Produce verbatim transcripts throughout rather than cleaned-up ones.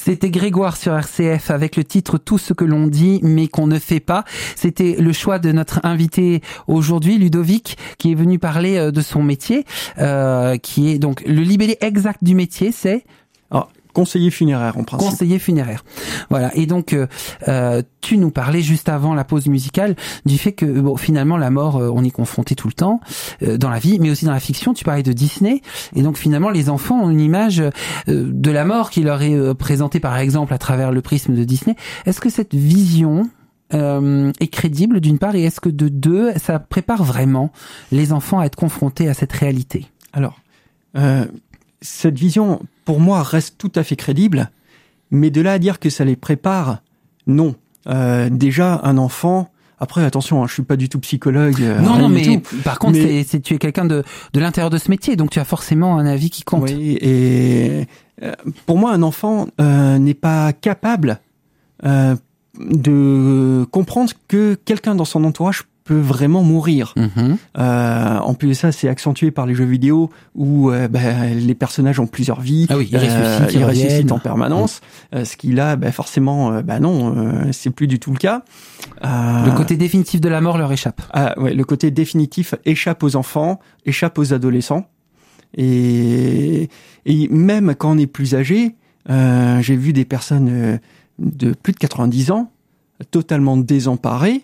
C'était Grégoire sur R C F avec le titre Tout ce que l'on dit mais qu'on ne fait pas. C'était le choix de notre invité aujourd'hui, Ludovic, qui est venu parler de son métier, euh, qui est donc le libellé exact du métier, c'est Alors, conseiller funéraire en principe. Conseiller funéraire. Voilà. Et donc, euh, tu nous parlais juste avant la pause musicale du fait que bon, finalement la mort, on y est confronté tout le temps euh, dans la vie, mais aussi dans la fiction. Tu parlais de Disney, et donc finalement les enfants ont une image euh, de la mort qui leur est euh, présentée par exemple à travers le prisme de Disney. Est-ce que cette vision euh, est crédible d'une part, et est-ce que de deux, ça prépare vraiment les enfants à être confrontés à cette réalité? Alors, euh, cette vision, pour moi, reste tout à fait crédible, mais de là à dire que ça les prépare, non. Euh, déjà, un enfant... Après, attention, hein, je suis pas du tout psychologue. Euh, non, non, mais tout, par contre, mais... c'est, c'est, tu es quelqu'un de, de l'intérieur de ce métier, donc tu as forcément un avis qui compte. Oui, et euh, pour moi, un enfant euh, n'est pas capable euh, de comprendre que quelqu'un dans son entourage peut vraiment mourir. Mm-hmm. Euh, en plus de ça, c'est accentué par les jeux vidéo où euh, bah, les personnages ont plusieurs vies, ah oui, ils ressuscitent, euh, ils ils ressuscitent en permanence. Mm. Euh, ce qui là, bah, forcément, euh, bah non, euh, c'est plus du tout le cas. Euh, le côté définitif de la mort leur échappe. Ah, ouais, le côté définitif échappe aux enfants, échappe aux adolescents. Et, et même quand on est plus âgé, euh, j'ai vu des personnes de plus de quatre-vingt-dix ans totalement désemparées.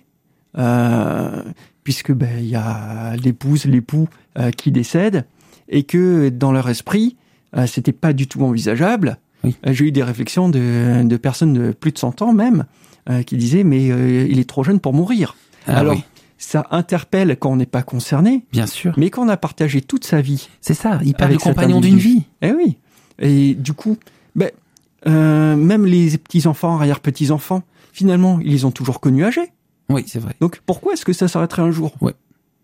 Euh, puisque ben il y a l'épouse, l'époux euh, qui décèdent et que dans leur esprit euh, c'était pas du tout envisageable. Oui. Euh, j'ai eu des réflexions de, de personnes de plus de cent ans même euh, qui disaient mais euh, il est trop jeune pour mourir. Ah, alors oui. Ça interpelle quand on n'est pas concerné. Bien sûr. Mais quand on a partagé toute sa vie. C'est ça, il parle de compagnon d'une vie. Eh oui. Et du coup, ben euh, même les petits enfants, arrière petits enfants, finalement ils les ont toujours connus âgés. Oui, c'est vrai. Donc pourquoi est-ce que ça s'arrêterait un jour? Ouais.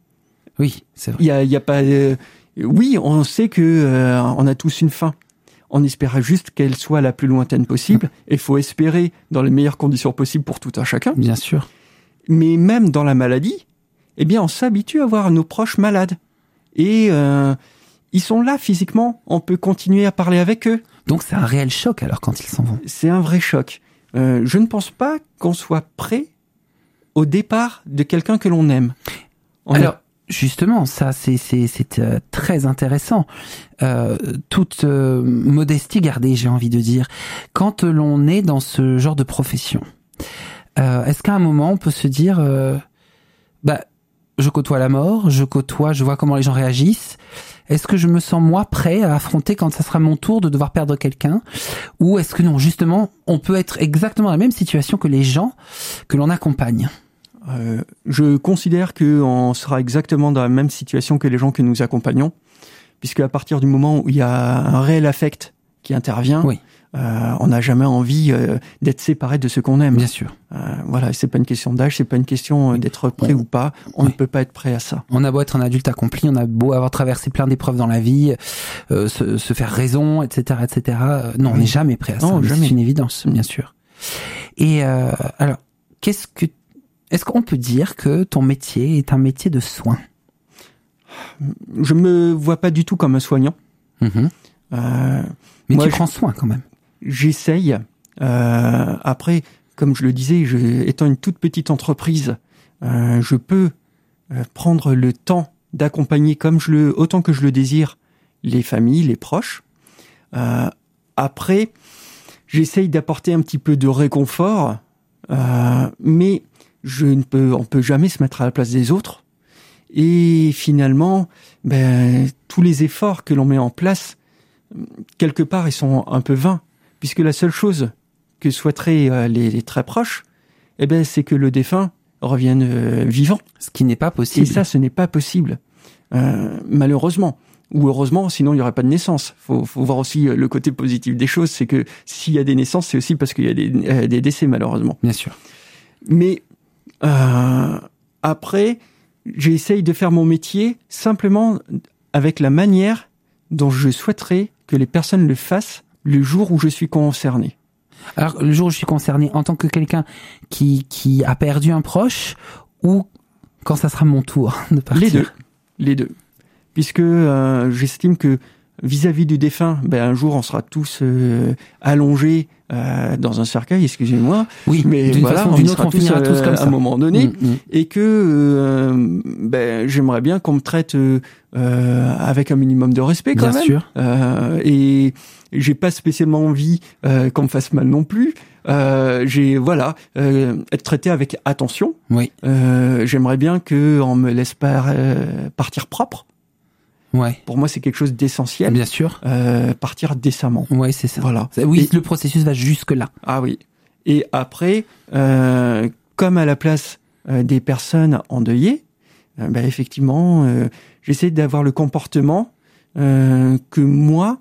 Oui, c'est vrai. Il y a, il y a pas. Euh, oui, on sait que euh, on a tous une fin. On espère juste qu'elle soit la plus lointaine possible. Il faut espérer dans les meilleures conditions possibles pour tout un chacun. Bien sûr. Mais même dans la maladie, eh bien, on s'habitue à voir nos proches malades. Et euh, ils sont là physiquement. On peut continuer à parler avec eux. Donc c'est un réel choc alors quand ils s'en vont. C'est un vrai choc. Euh, je ne pense pas qu'on soit prêt au départ de quelqu'un que l'on aime. On Alors, est... justement, ça, c'est, c'est, c'est euh, très intéressant. Euh, toute euh, modestie gardée, j'ai envie de dire. Quand l'on est dans ce genre de profession, euh, est-ce qu'à un moment, on peut se dire, euh, bah, je côtoie la mort, je côtoie, je vois comment les gens réagissent. Est-ce que je me sens, moi, prêt à affronter quand ça sera mon tour de devoir perdre quelqu'un? Ou est-ce que non, justement, on peut être exactement dans la même situation que les gens que l'on accompagne? Euh, je considère qu'on sera exactement dans la même situation que les gens que nous accompagnons, puisque à partir du moment où il y a un réel affect qui intervient, oui. euh, on n'a jamais envie euh, d'être séparé de ce qu'on aime. Bien sûr. Euh, voilà, c'est pas une question d'âge, c'est pas une question d'être prêt on, ou pas. On oui. ne peut pas être prêt à ça. On a beau être un adulte accompli, on a beau avoir traversé plein d'épreuves dans la vie, euh, se, se faire raison, et cetera, et cetera. Non, oui. On n'est jamais prêt à ça. Non, jamais. C'est une évidence, bien sûr. Et euh, alors, qu'est-ce que Est-ce qu'on peut dire que ton métier est un métier de soin? Je me vois pas du tout comme un soignant. Mmh. Euh, Mais moi, tu prends soin quand même. J'essaye. Euh, après, comme je le disais, je, étant une toute petite entreprise, euh, je peux euh, prendre le temps d'accompagner comme je le, autant que je le désire, les familles, les proches. Euh, après, j'essaye d'apporter un petit peu de réconfort, euh, mais je ne peux, on peut jamais se mettre à la place des autres. Et finalement, ben, tous les efforts que l'on met en place, quelque part, ils sont un peu vains, puisque la seule chose que souhaiteraient euh, les, les très proches, eh ben, c'est que le défunt revienne euh, vivant. Ce qui n'est pas possible. Et ça, ce n'est pas possible, euh, malheureusement. Ou heureusement, sinon il n'y aurait pas de naissance. Faut, faut voir aussi le côté positif des choses, c'est que s'il y a des naissances, c'est aussi parce qu'il y a des, euh, des décès, malheureusement. Bien sûr. Mais euh, après, j'essaye de faire mon métier simplement avec la manière dont je souhaiterais que les personnes le fassent le jour où je suis concerné. Alors, le jour où je suis concerné en tant que quelqu'un qui, qui a perdu un proche, ou quand ça sera mon tour de partir? Les deux. Les deux. Puisque euh, j'estime que vis-à-vis du défunt, ben un jour on sera tous euh, allongés euh, dans un cercueil, excusez-moi. Oui, mais d'une voilà, façon ou on d'une y autre, sera on tous, finira tous comme euh, ça. à un moment donné, Mmh, mmh. et que euh, ben j'aimerais bien qu'on me traite euh, euh, avec un minimum de respect quand Bien même. sûr. Euh, et j'ai pas spécialement envie euh, qu'on me fasse mal non plus. Euh, j'ai voilà euh, être traité avec attention. Oui. Euh, j'aimerais bien que on me laisse pas euh, partir propre. Ouais. Pour moi, c'est quelque chose d'essentiel. Bien sûr. Euh, partir décemment. Ouais, c'est ça. Voilà. Oui, Et- le processus va jusque là. Ah oui. Et après, euh, comme à la place euh, des personnes endeuillées, euh, bah, effectivement, euh, j'essaie d'avoir le comportement euh, que moi,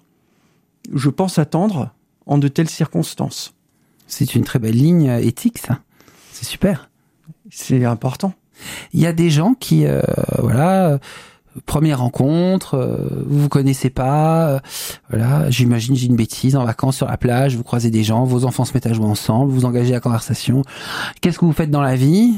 je pense attendre en de telles circonstances. C'est une très belle ligne éthique, ça. C'est super. C'est important. Il y a des gens qui, euh, voilà, euh, première rencontre, euh, vous vous connaissez pas, euh, voilà, j'imagine, j'ai une bêtise, en vacances sur la plage, vous croisez des gens, vos enfants se mettent à jouer ensemble, vous engagez la conversation. Qu'est-ce que vous faites dans la vie?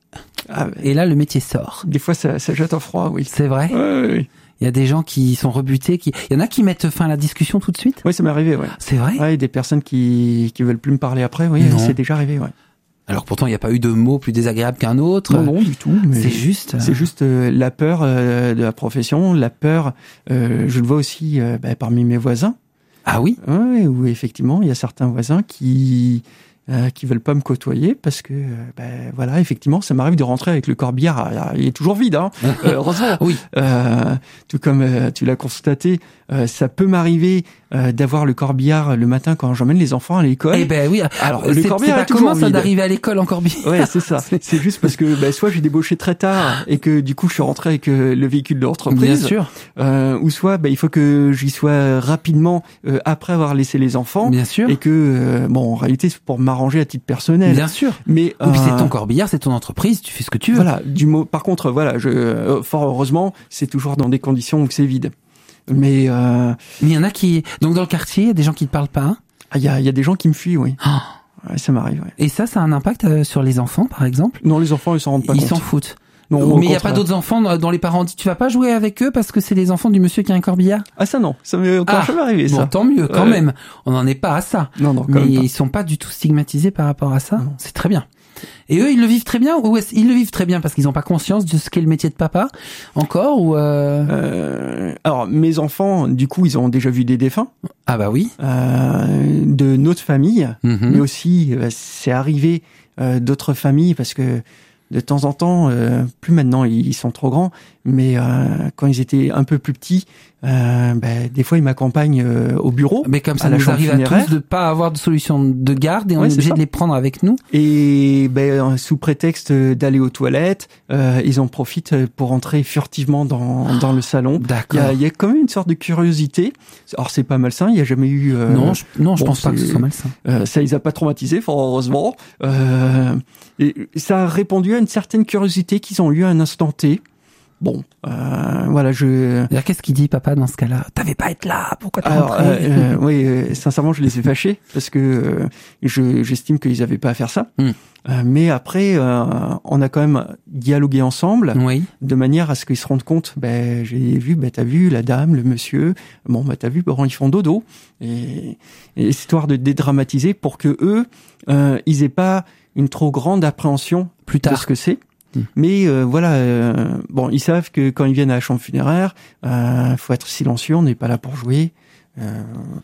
Ah, Et là, le métier sort. des fois, ça, ça jette en froid, oui. C'est vrai? Ouais, ouais, ouais. Il y a des gens qui sont rebutés, qui, il y en a qui mettent fin à la discussion tout de suite? Oui, ça m'est arrivé, ouais. C'est vrai? Ouais, des personnes qui qui veulent plus me parler après, oui, Non. c'est déjà arrivé, ouais. Alors pourtant, il n'y a pas eu de mot plus désagréable qu'un autre. Non, non, du tout. Mais C'est juste. C'est juste euh, la peur euh, de la profession, la peur. Euh, je le vois aussi euh, bah, parmi mes voisins. Ah oui? Ouais, où effectivement, il y a certains voisins qui euh, qui veulent pas me côtoyer parce que, euh, ben voilà, effectivement, ça m'arrive de rentrer avec le corbillard. Ah, il est toujours vide, hein. Euh, heureusement. Oui. Euh, tout comme euh, tu l'as constaté, euh, ça peut m'arriver euh, d'avoir le corbillard le matin quand j'emmène les enfants à l'école. Eh ben oui. Alors, le c'est, corbillard c'est est pas toujours comment ça vide. d'arriver à l'école en corbillard? Ouais, c'est ça. C'est juste parce que ben, soit j'ai débauché très tard et que du coup je suis rentré avec euh, le véhicule de l'entreprise. Bien sûr. Euh, ou soit ben, il faut que j'y sois rapidement euh, après avoir laissé les enfants. Bien sûr. Et que euh, bon, en réalité c'est pour m'arranger à titre personnel. Bien sûr. Mais Et puis c'est euh, ton corbillard, c'est ton entreprise, tu fais ce que tu veux. voilà. Du mot. Par contre, voilà, je euh, fort heureusement, c'est toujours dans des conditions où c'est vide. Mais euh, Mais il y en a qui, donc dans le quartier, il y a des gens qui ne parlent pas. il y a, il y a des gens qui me fuient, oui. Oh. Ouais, ça m'arrive. Ouais. Et ça, ça a un impact euh, sur les enfants, par exemple? Non, les enfants ils s'en rendent pas Ils compte. s'en foutent. Non, au mais il n'y a pas contraire. d'autres enfants dont dont les parents disent tu vas pas jouer avec eux parce que c'est les enfants du monsieur qui a un corbillard? Ah ça non, ça m'est encore Ah, jamais arrivé Bon, ça. tant mieux, quand Ouais. même. On n'en est pas à ça. Non, non, quand Mais même pas. ils sont pas du tout stigmatisés par rapport à ça. Non. C'est très bien. Et eux, ils le vivent très bien ou est-ce, ils le vivent très bien parce qu'ils n'ont pas conscience de ce qu'est le métier de papa encore ou euh... Euh, alors mes enfants, du coup, ils ont déjà vu des défunts Ah bah oui. euh, de notre famille, Mhm. mais aussi euh, c'est arrivé euh, d'autres familles parce que de temps en temps, euh, plus maintenant ils sont trop grands, mais euh, quand ils étaient un peu plus petits, euh, ben, des fois ils m'accompagnent euh, au bureau. Mais comme ça à la nous chambre arrive à funéraire. tous de pas avoir de solution de garde et on Ouais, est c'est obligé ça. de les prendre avec nous. Et ben, sous prétexte d'aller aux toilettes, euh, ils en profitent pour entrer furtivement dans, dans le salon. Il y, D'accord. a, il y a quand même une sorte de curiosité. Alors c'est pas malsain, il n'y a jamais eu... euh, non, je, non, je bon, pense pas que ce c'est- soit malsain. Euh, ça les a pas traumatisés, fort heureusement. Euh, et ça a répondu à une certaine curiosité qu'ils ont eu à un instant T. Bon, euh, voilà, je... D'ailleurs, qu'est-ce qu'il dit, papa, dans ce cas-là? T'avais pas à être là, pourquoi t'es Alors, rentré? euh, euh, oui, euh, sincèrement, je les ai fâchés parce que euh, je, j'estime qu'ils avaient pas à faire ça. Hmm. Euh, mais après, euh, on a quand même dialogué ensemble Oui. de manière à ce qu'ils se rendent compte. Ben, j'ai vu, ben t'as vu la dame, le monsieur. Bon, ben t'as vu, bon, ils font dodo. Et, et histoire de dédramatiser pour que eux, euh, ils aient pas une trop grande appréhension Plus de tard. ce que c'est. Hmm. Mais euh, voilà, euh, bon, ils savent que quand ils viennent à la chambre funéraire, euh, faut être silencieux, on n'est pas là pour jouer. Euh,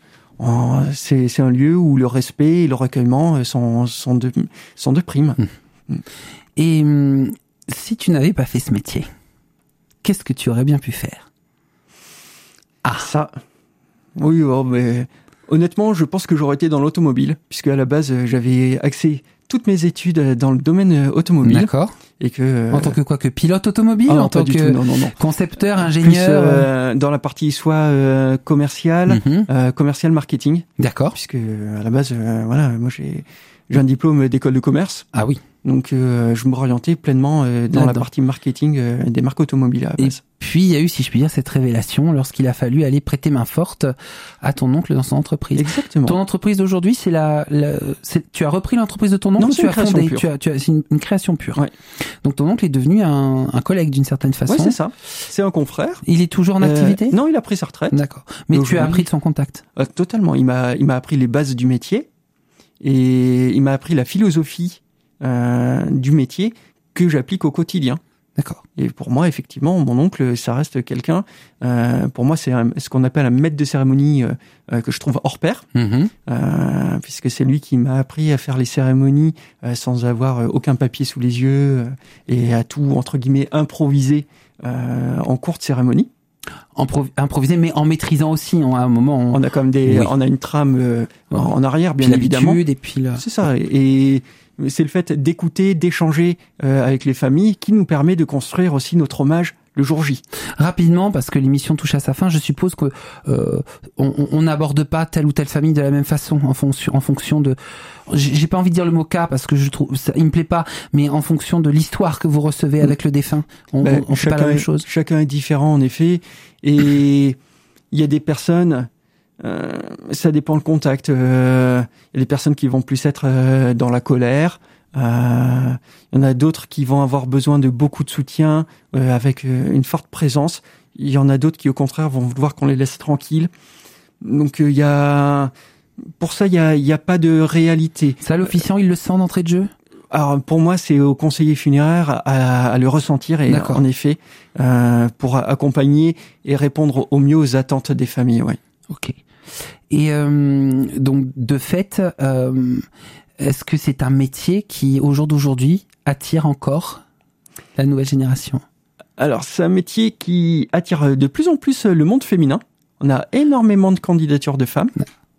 en- c'est, c'est un lieu où le respect et le recueillement euh, sont, sont, de, sont de prime. Hmm. Et hum, si tu n'avais pas fait ce métier, qu'est-ce que tu aurais bien pu faire? Ah, Ça, oui, oh, mais honnêtement, je pense que j'aurais été dans l'automobile, puisque à la base, euh, j'avais axé toutes mes études euh, dans le domaine euh, automobile. d'accord. Et que, euh, En tant que quoi? Que pilote automobile? ah non, En pas tant du que tout, non, non, non. concepteur, Plus ingénieur? euh, dans la partie soit euh, commerciale, Mhm. euh, commercial marketing, D'accord. puisque euh, à la base, euh, voilà, moi j'ai j'ai un diplôme d'école de commerce. Ah oui. Donc, euh, je me orientais pleinement euh, dans Là-dedans. la partie marketing euh, des marques automobiles à la Et base. puis, il y a eu, si je puis dire, cette révélation lorsqu'il a fallu aller prêter main forte à ton oncle dans son entreprise. Exactement. Ton entreprise d'aujourd'hui, c'est la, la c'est, tu as repris l'entreprise de ton oncle Non, ou c'est tu une as création fondé, pure. tu as, tu as, c'est une, une création pure. Ouais. Donc ton oncle est devenu un, un collègue d'une certaine façon. Ouais, c'est ça. C'est un confrère. Il est toujours en Euh, activité? Non, il a pris sa retraite. D'accord. Mais Et tu as aujourd'hui- appris de son contact. Euh, totalement. Il m'a, il m'a appris les bases du métier et il m'a appris la philosophie euh, du métier que j'applique au quotidien. D'accord. Et pour moi, effectivement, mon oncle, ça reste quelqu'un. Euh, pour moi, c'est un- ce qu'on appelle un maître de cérémonie euh, euh, que je trouve hors pair, Mhm. euh, puisque c'est lui qui m'a appris à faire les cérémonies euh, sans avoir euh, aucun papier sous les yeux euh, et à tout entre guillemets improviser euh, en courte cérémonie. Impro- improviser, mais en maîtrisant aussi. On, à un moment, on, On a comme des, Oui. on a une trame euh, en, Ouais. en arrière, puis bien évidemment. l'habitude et puis le... C'est ça. Et c'est le fait d'écouter, d'échanger euh, avec les familles qui nous permet de construire aussi notre hommage le jour J. Rapidement, parce que l'émission touche à sa fin, je suppose que euh, on on n'aborde pas telle ou telle famille de la même façon en fonction en fonction de. J'ai j'ai pas envie de dire le mot cas parce que je trouve ça, il me plaît pas, mais en fonction de l'histoire que vous recevez avec le défunt, on, Ben, on, on fait pas la même est, chose. Chacun est différent en effet, et il y a des personnes. Euh, ça dépend le contact. Euh, il y a des personnes qui vont plus être euh, dans la colère. Euh, il y en a d'autres qui vont avoir besoin de beaucoup de soutien euh, avec euh, une forte présence. Il y en a d'autres qui, au contraire, vont vouloir qu'on les laisse tranquilles. Donc, euh, il y a, pour ça, il y a, il y a pas de réalité. Ça, l'officiant, il le sent d'entrée de jeu. Alors, pour moi, c'est au conseiller funéraire à, à le ressentir et, D'accord. en effet, euh, pour accompagner et répondre au mieux aux attentes des familles. Ouais. Ok. Et euh, donc, de fait, euh, est-ce que c'est un métier qui, au jour d'aujourd'hui, attire encore la nouvelle génération? Alors, c'est un métier qui attire de plus en plus le monde féminin. On a énormément de candidatures de femmes,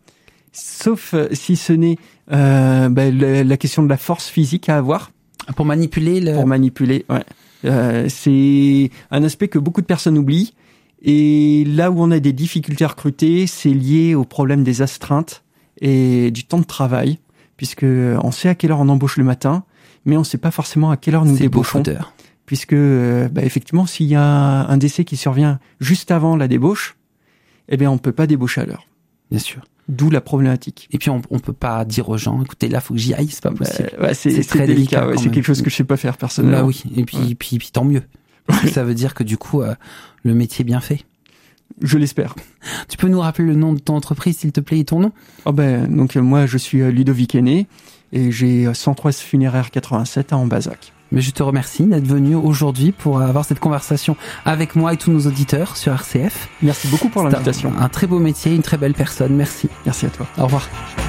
sauf si ce n'est euh, bah, la, la question de la force physique à avoir Pour manipuler le... pour manipuler. Ouais. Euh, c'est un aspect que beaucoup de personnes oublient. Et là où on a des difficultés à recruter, c'est lié au problème des astreintes et du temps de travail, puisque on sait à quelle heure on embauche le matin, mais on ne sait pas forcément à quelle heure nous C'est débauchons. beaucoup d'heures. Puisque, euh, bah, effectivement, s'il y a un décès qui survient juste avant la débauche, eh bien, on ne peut pas débaucher à l'heure. Bien sûr. D'où la problématique. Et puis, on, on peut pas dire aux gens, écoutez, là, faut que j'y aille, c'est pas possible. Bah, ouais, c'est C'est c'est très délicat, délicat. Ouais, quand c'est même. quelque chose que je sais pas faire personnellement. Bah oui. Et puis, Ouais. puis, puis, tant mieux. Parce que ça veut dire que du coup, euh, le métier est bien fait. Je l'espère. Tu peux nous rappeler le nom de ton entreprise, s'il te plaît, et ton nom? Oh ben, donc euh, moi, je suis euh, Ludovic Aîné et j'ai euh, cent trois funéraire quatre-vingt-sept à Ambazac. Mais je te remercie d'être venu aujourd'hui pour avoir cette conversation avec moi et tous nos auditeurs sur R C F. Merci beaucoup pour C'est l'invitation. un, un très beau métier, une très belle personne. Merci. Merci à toi. Au revoir.